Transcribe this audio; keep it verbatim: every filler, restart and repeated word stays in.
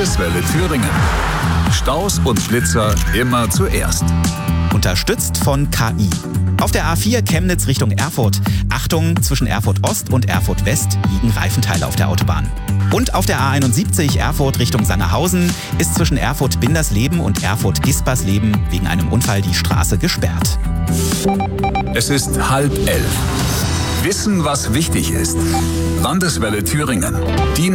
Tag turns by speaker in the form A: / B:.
A: Landeswelle Thüringen. Staus und Schlitzer immer zuerst.
B: Unterstützt von K I. Auf der A vier Chemnitz Richtung Erfurt. Achtung, zwischen Erfurt Ost und Erfurt West liegen Reifenteile auf der Autobahn. Und auf der A einundsiebzig Erfurt Richtung Sangerhausen ist zwischen Erfurt Bindersleben und Erfurt Gispersleben wegen einem Unfall die Straße gesperrt.
A: Es ist halb elf. Wissen, was wichtig ist. Landeswelle Thüringen. Die